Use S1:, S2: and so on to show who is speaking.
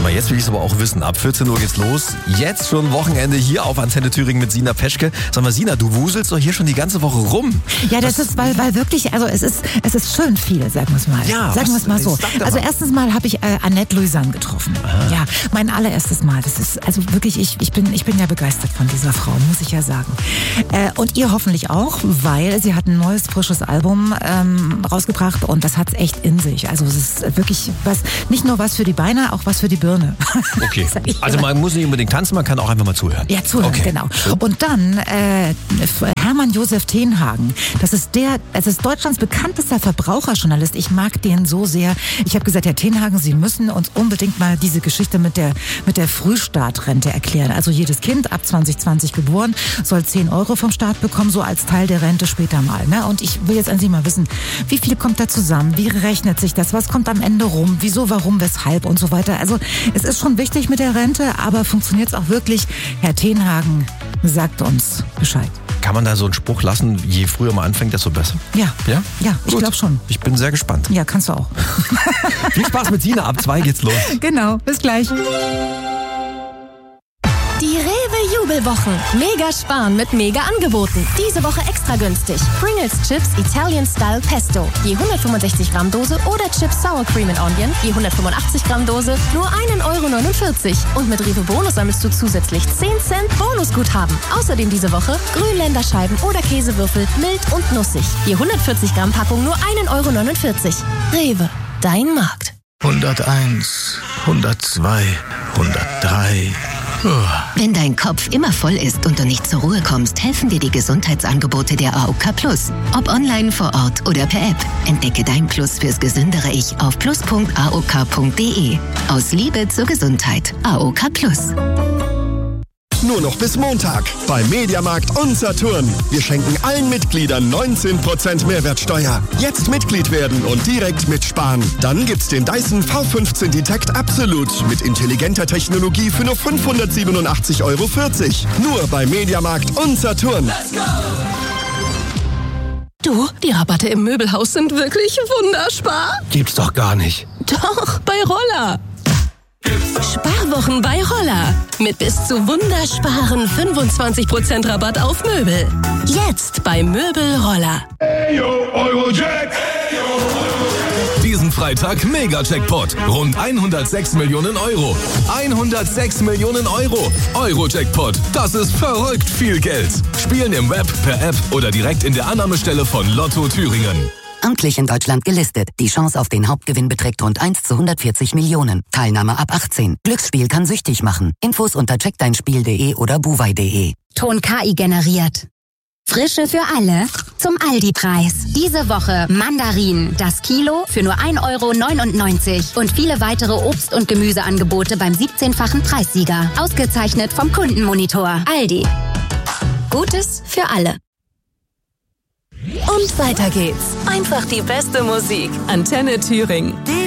S1: mal, jetzt will ich es aber auch wissen. Ab 14 Uhr geht's los. Jetzt schon Wochenende hier auf Antenne Thüringen mit Sina Peschke. Sag mal, Sina, du wuselst doch hier schon die ganze Woche rum.
S2: Ja, das ist, weil wirklich, also es ist schön viel, sagen wir es mal.
S1: Ja,
S2: sagen wir es mal so. Also erstens mal habe ich Annette Louisanne getroffen. Aha. Ja, mein allererstes Mal. Das ist, also wirklich, ich bin ja begeistert von dieser Frau, muss ich ja sagen. Und ihr hoffentlich auch, weil sie hat ein neues, frisches Album rausgebracht und das hat's echt in sich. Also es ist wirklich was, nicht nur was für die Beine, auch was für die Birne. Okay,
S1: also man muss nicht unbedingt tanzen, man kann auch einfach mal zuhören.
S2: Ja, zuhören, okay. Genau. Und dann Hermann Josef Tenhagen. Das ist Deutschlands bekanntester Verbraucherjournalist. Ich mag den so sehr. Ich habe gesagt, Herr Tenhagen, Sie müssen uns unbedingt mal diese Geschichte mit der Frühstartrente erklären. Also jedes Kind ab 2020 geboren soll 10 Euro vom Staat bekommen, so als Teil der Rente später mal. Ne? Und ich will jetzt an Sie mal wissen, wie viel kommt da zusammen? Wie rechnet sich das? Was kommt am Ende rum? Wieso, warum, weshalb und so weiter? Also es ist schon wichtig mit der Rente, aber funktioniert es auch wirklich? Herr Tenhagen sagt uns Bescheid.
S1: Kann man da so einen Spruch lassen, je früher man anfängt, desto besser?
S2: Ja. Ja? Ja, ich glaube schon.
S1: Ich bin sehr gespannt.
S2: Ja, kannst du auch.
S1: Viel Spaß mit Sina, ab 2 geht's los.
S2: Genau, bis gleich.
S3: Die Rewe-Jubelwochen. Mega sparen mit mega Angeboten. Diese Woche extra günstig. Pringles Chips Italian Style Pesto. Je 165 Gramm Dose oder Chips Sour Cream and Onion. Je 185 Gramm Dose. Nur 1,49 Euro. Und mit Rewe Bonus sammelst du zusätzlich 10 Cent Bonusguthaben. Außerdem diese Woche Grünländerscheiben oder Käsewürfel mild und nussig. Je 140 Gramm Packung nur 1,49 Euro. Rewe, dein Markt.
S4: 101, 102, 103...
S5: Wenn dein Kopf immer voll ist und du nicht zur Ruhe kommst, helfen dir die Gesundheitsangebote der AOK Plus. Ob online, vor Ort oder per App. Entdecke dein Plus fürs gesündere Ich auf plus.aok.de. Aus Liebe zur Gesundheit. AOK Plus.
S6: Nur noch bis Montag bei Mediamarkt und Saturn. Wir schenken allen Mitgliedern 19% Mehrwertsteuer. Jetzt Mitglied werden und direkt mitsparen. Dann gibt's den Dyson V15 Detect Absolut mit intelligenter Technologie für nur 587,40 Euro. Nur bei Mediamarkt und Saturn.
S3: Let's go! Du, die Rabatte im Möbelhaus sind wirklich wunderspar.
S4: Gibt's doch gar nicht.
S3: Doch, bei Roller. Sparwochen bei Roller. Mit bis zu wundersparen 25% Rabatt auf Möbel. Jetzt bei Möbel Roller.
S7: Hey, yo, Eurojack. Hey, yo, Eurojack.
S8: Diesen Freitag Mega-Jackpot. Rund 106 Millionen Euro. 106 Millionen Euro. Euro-Jackpot. Das ist verrückt viel Geld. Spielen im Web, per App oder direkt in der Annahmestelle von Lotto Thüringen.
S5: Amtlich in Deutschland gelistet. Die Chance auf den Hauptgewinn beträgt rund 1 zu 140 Millionen. Teilnahme ab 18. Glücksspiel kann süchtig machen. Infos unter checkdeinspiel.de oder buwei.de.
S9: Ton KI generiert. Frische für alle zum Aldi-Preis. Diese Woche Mandarinen, das Kilo für nur 1,99 € und viele weitere Obst- und Gemüseangebote beim 17-fachen Preissieger. Ausgezeichnet vom Kundenmonitor. Aldi. Gutes für alle.
S3: Und weiter geht's. Einfach die beste Musik. Antenne Thüringen.